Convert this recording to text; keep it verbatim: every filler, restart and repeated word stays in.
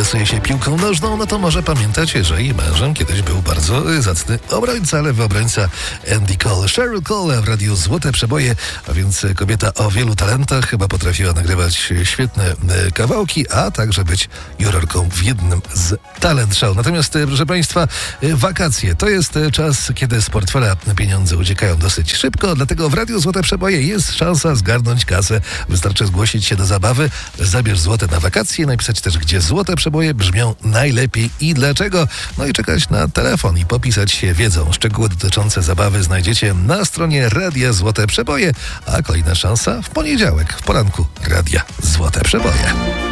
interesuje się piłką nożną, no to może pamiętać, że jej mężem kiedyś był bardzo zacny obrońca, lewy obrońca Andy Cole. Cheryl Cole w radiu Złote Przeboje, a więc kobieta o wielu talentach, chyba potrafiła nagrywać świetne kawałki, a także być jurorką w jednym z talent show. Natomiast, proszę Państwa, wakacje to jest czas, kiedy z portfela pieniądze uciekają dosyć szybko, dlatego w radiu Złote Przeboje jest szansa zgarnąć kasę. Wystarczy zgłosić się do zabawy, zabierz złote na wakacje, napisać też, gdzie złote przeboje brzmią najlepiej i dlaczego. No i czekać na telefon i popisać się wiedzą. Szczegóły dotyczące zabawy znajdziecie na stronie Radia Złote Przeboje, a kolejna szansa w poniedziałek, w poranku Radia Złote Przeboje.